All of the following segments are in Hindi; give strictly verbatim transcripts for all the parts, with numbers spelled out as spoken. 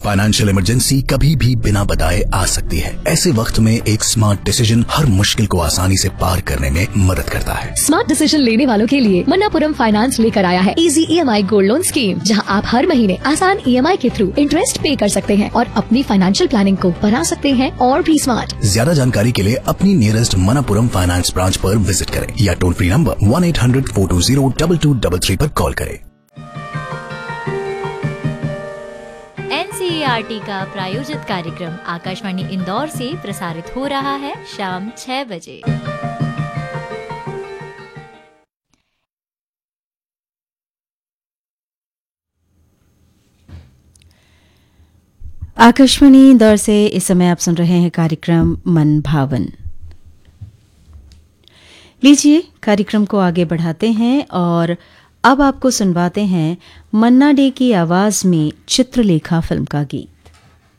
फाइनेंशियल इमरजेंसी कभी भी बिना बताए आ सकती है। ऐसे वक्त में एक स्मार्ट डिसीजन हर मुश्किल को आसानी से पार करने में मदद करता है। स्मार्ट डिसीजन लेने वालों के लिए मन्नापुरम फाइनेंस लेकर आया है इजी ई एम आई गोल्ड लोन स्कीम, जहां आप हर महीने आसान ई एम आई के थ्रू इंटरेस्ट पे कर सकते हैं और अपनी फाइनेंशियल प्लानिंग को बना सकते हैं और भी स्मार्ट। ज्यादा जानकारी के लिए अपनी नियरेस्ट मन्नापुरम फाइनेंस ब्रांच पर विजिट करें या toll free number one eight hundred four to zero double two double three पर कॉल करें। N C E R T का प्रायोजित कार्यक्रम आकाशवाणी इंदौर से प्रसारित हो रहा है शाम छह बजे। आकाशवाणी इंदौर से इस समय आप सुन रहे हैं कार्यक्रम मन भावन। लीजिए कार्यक्रम को आगे बढ़ाते हैं और अब आपको सुनवाते हैं मन्ना डे की आवाज में चित्रलेखा फिल्म का गीत।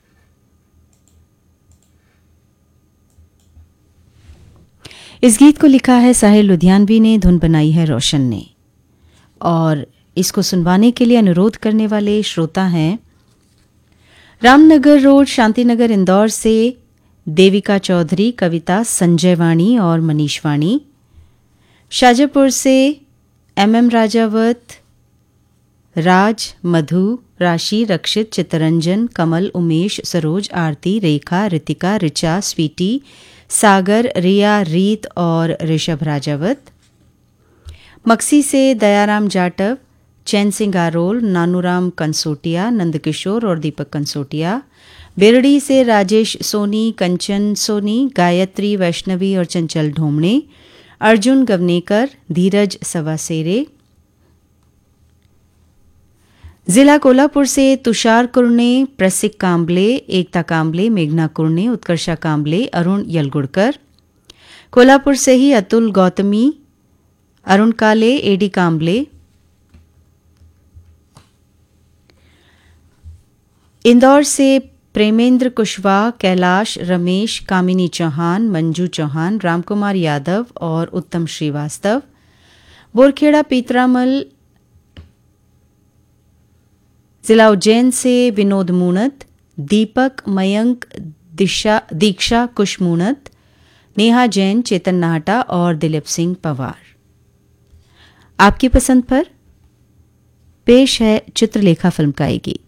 इस गीत को लिखा है साहिल लुधियानवी ने, धुन बनाई है रोशन ने, और इसको सुनवाने के लिए अनुरोध करने वाले श्रोता हैं रामनगर रोड, शांतिनगर, इंदौर से देविका चौधरी, कविता, संजय वाणी और मनीष वाणी। शाजापुर से एम एम राजावत, राज, मधु, राशि, रक्षित, चित्तरंजन, कमल, उमेश, सरोज, आरती, रेखा, रितिका, रिचा, स्वीटी, सागर, रिया, रीत और ऋषभ राजावत। मक्सी से दयाराम जाटव, चैन सिंह आरोल, नानूराम कंसोटिया, नंदकिशोर और दीपक कंसोटिया। बेरड़ी से राजेश सोनी, कंचन सोनी, गायत्री, वैष्णवी और चंचल ढोमणे। अर्जुन गवनेकर, धीरज सवासेरे। जिला कोल्हापुर से तुषार कुरने, प्रसिक कांबले, एकता कांबले, मेघना कुरने, उत्कर्षा कांबले, अरुण यलगुड़कर। कोल्हापुर से ही अतुल गौतमी, अरुण काले, एडी कांबले। इंदौर से प्रेमेंद्र कुशवाहा, कैलाश, रमेश, कामिनी चौहान, मंजू चौहान, रामकुमार यादव और उत्तम श्रीवास्तव। बोरखेड़ा पीतरामल, जिला उज्जैन से विनोद मूणत, दीपक, मयंक, दिशा, दीक्षा कुशमूणत, नेहा जैन, चेतन नाहटा और दिलीप सिंह पवार। आपकी पसंद पर पेश है चित्रलेखा फिल्म का ये गीत।